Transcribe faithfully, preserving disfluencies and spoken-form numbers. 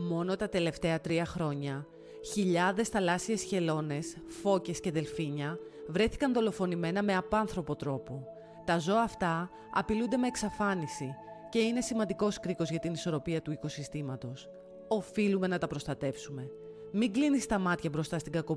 Μόνο τα τελευταία τρία χρόνια, χιλιάδες θαλάσσιες χελώνες, φώκες και δελφίνια βρέθηκαν δολοφονημένα με απάνθρωπο τρόπο. Τα ζώα αυτά απειλούνται με εξαφάνιση και είναι σημαντικός κρίκος για την ισορροπία του οικοσυστήματος. Οφείλουμε να τα προστατεύσουμε. Μην κλείνεις τα μάτια μπροστά στην κακοποίηση